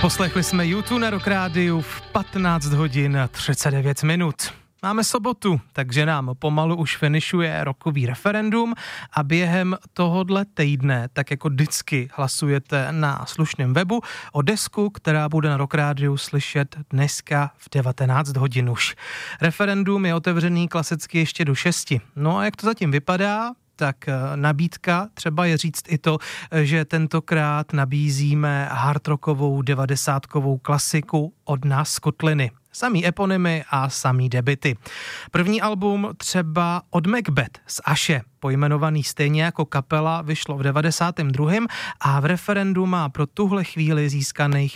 Poslechli jsme YouTube na Rock Rádiu v 15 hodin 39 minut. Máme sobotu, takže nám pomalu už finišuje rokový referendum a během tohodle týdne, tak jako vždycky, hlasujete na slušném webu o desku, která bude na Rock Rádiu slyšet dneska v 19 hodin už. Referendum je otevřený klasicky ještě do 6. No a jak to zatím vypadá? Tak nabídka třeba je říct i to, že tentokrát nabízíme hardrockovou 90kovou klasiku od nás z kotliny. Samý eponymy a samý debity. První album třeba od Macbeth z Ashe, pojmenovaný stejně jako kapela, vyšlo v 92. a v referendu má pro tuhle chvíli získaných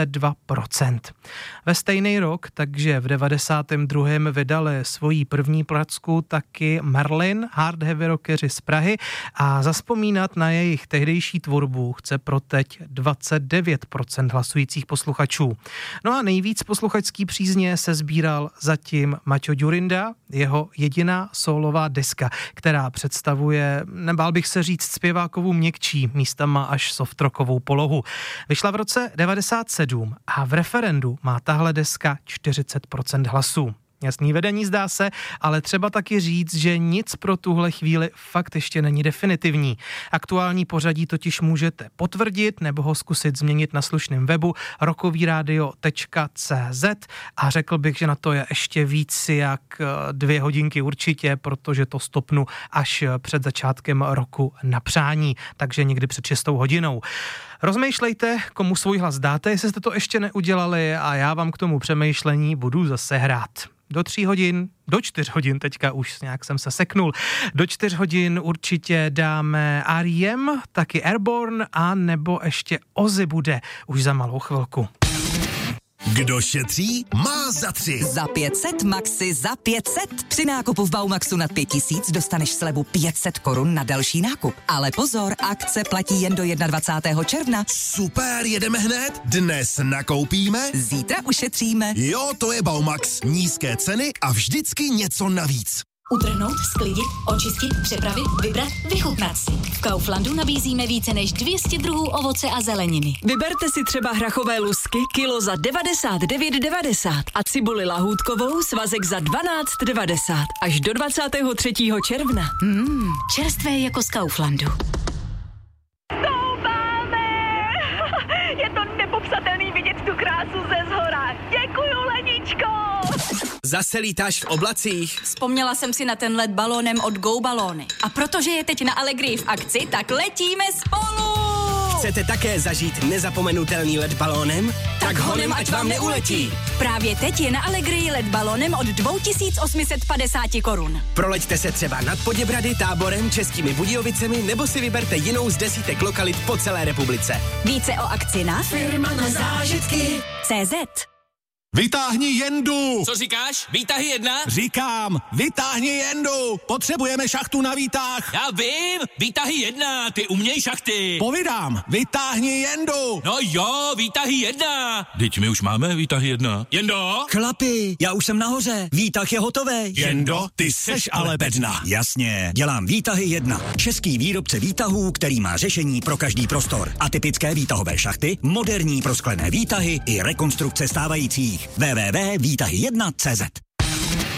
32%. Ve stejný rok, takže v 92. vydali svoji první placku taky Merlin, hard heavy rockeři z Prahy, a zazpomínat na jejich tehdejší tvorbu chce pro teď 29% hlasujících posluchačů. No a nejvíc posluchačský přízně se sbíral zatím Maťo Ďurinda, jeho jediná sólová deska, která představuje, nebál bych se říct, zpěvákovou měkčí, místama až softrockovou polohu. Vyšla v roce 97 a v referendu má tahle deska 40% hlasů. Jasný vedení, zdá se, ale třeba taky říct, že nic pro tuhle chvíli fakt ještě není definitivní. Aktuální pořadí totiž můžete potvrdit nebo ho zkusit změnit na slušném webu rockovyradio.cz a řekl bych, že na to je ještě víc jak 2 hodinky určitě, protože to stopnu až před začátkem roku na přání, takže někdy před 6 hodinou. Rozmýšlejte, komu svůj hlas dáte, jestli jste to ještě neudělali, a já vám k tomu přemýšlení budu zase hrát. Do 4 hodin, teďka už nějak jsem se seknul, do 4 hodin určitě dáme R.E.M., taky Airborne a nebo ještě Ozzy bude už za malou chvilku. Kdo šetří, má za 3. Za 500, maxi za 500. Při nákupu v Baumaxu nad 5000 dostaneš slevu 500 korun na další nákup. Ale pozor, akce platí jen do 21. června. Super, jedeme hned? Dnes nakoupíme? Zítra ušetříme. Jo, to je Baumax. Nízké ceny a vždycky něco navíc. Utrhnout, sklidit, očistit, přepravit, vybrat, vychutnat si. V Kauflandu nabízíme více než 200 druhů ovoce a zeleniny. Vyberte si třeba hrachové lusky kilo za 99,90 a cibuli lahůdkovou svazek za 12,90 až do 23. června. Čerstvé jako z Kauflandu. Je to nepopsatelný vidět tu krásu ze zhora. Děkuju, Leničko! Zase lítáš v oblacích? Vzpomněla jsem si na ten let balónem od Go Balóny. A protože je teď na Allegrii v akci, tak letíme spolu! Chcete také zažít nezapomenutelný let balónem? Tak honem, ať vám neuletí! Právě teď je na Allegrii let balónem od 2850 korun. Proleďte se třeba nad Poděbrady, Táborem, Českými Budějovicemi nebo si vyberte jinou z desítek lokalit po celé republice. Více o akci na Firma na zážitky. CZ. Vytáhni jendu! Co říkáš? Výtahy 1? Říkám, vytáhni jendu! Potřebujeme šachtu na výtah! Já vím! Výtahy 1, ty uměj šachty! Povídám, vytáhni jendu! No jo, výtahy 1! Teď my už máme výtahy 1. Jendo? Chlapi, já už jsem nahoře, výtah je hotový. Jendo, ty seš ale bedna. Jasně, dělám výtahy 1. Český výrobce výtahů, který má řešení pro každý prostor. Atypické výtahové šachty, moderní prosklené výtahy i rekonstrukce stávajících. www.výtahy1.cz